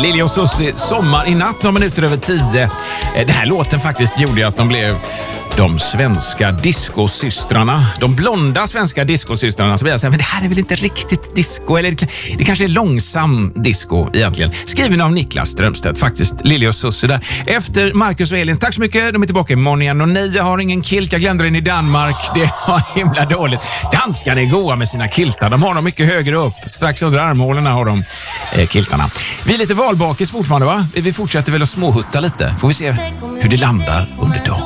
Lili och Susie, Sommar i natt, några minuter över 10. Den här låten faktiskt gjorde att de blev de svenska discosystrarna. De blonda svenska discosystrarna. Så jag säger, men det här är väl inte riktigt disco, eller det kanske är långsam disco egentligen. Skriven av Niklas Strömstedt, faktiskt. Lili och Susie där. Efter Marcus och Elin, tack så mycket. De är tillbaka imorgon igen. Och nej, jag har ingen kilt. Jag glömde den i Danmark. Det var himla dåligt. Danskarna är goa med sina kiltar. De har dem mycket högre upp. Strax under armhålorna har de kiltarna. Vi är lite valbakis fortfarande, va? Vi fortsätter väl att småhutta lite. Får vi se hur det landar under dagen.